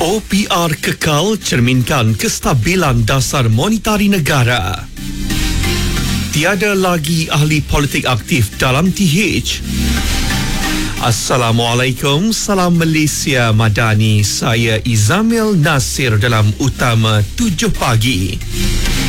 OPR kekal cerminkan kestabilan dasar monetari negara. Tiada lagi ahli politik aktif dalam TH. Assalamualaikum, salam Malaysia Madani. Saya Izamil Nasir dalam Utama 7 Pagi.